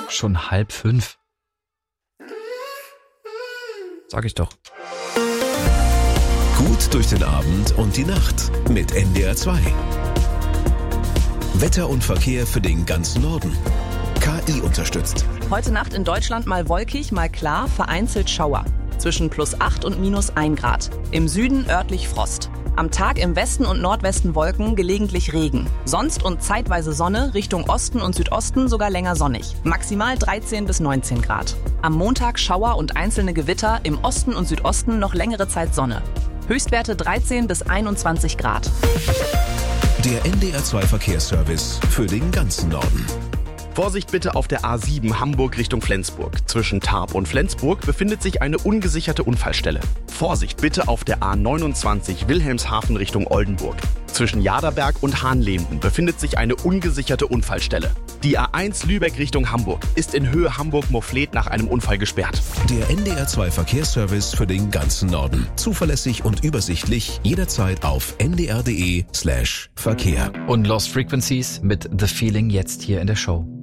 Schon 4:30. Sag ich doch. Gut durch den Abend und die Nacht mit NDR 2. Wetter und Verkehr für den ganzen Norden. KI unterstützt. Heute Nacht in Deutschland mal wolkig, mal klar, vereinzelt Schauer. Zwischen +8 und -1 Grad. Im Süden örtlich Frost. Am Tag im Westen und Nordwesten Wolken, gelegentlich Regen. Sonst und zeitweise Sonne, Richtung Osten und Südosten sogar länger sonnig. Maximal 13 bis 19 Grad. Am Montag Schauer und einzelne Gewitter, im Osten und Südosten noch längere Zeit Sonne. Höchstwerte 13 bis 21 Grad. Der NDR 2 Verkehrsservice für den ganzen Norden. Vorsicht bitte auf der A7 Hamburg Richtung Flensburg. Zwischen Tarp und Flensburg befindet sich eine ungesicherte Unfallstelle. Vorsicht bitte auf der A29 Wilhelmshaven Richtung Oldenburg. Zwischen Jaderberg und Hahnlehmden befindet sich eine ungesicherte Unfallstelle. Die A1 Lübeck Richtung Hamburg ist in Höhe Hamburg-Mofflet nach einem Unfall gesperrt. Der NDR 2 Verkehrsservice für den ganzen Norden. Zuverlässig und übersichtlich, jederzeit auf ndr.de/Verkehr. Und Lost Frequencies mit The Feeling jetzt hier in der Show.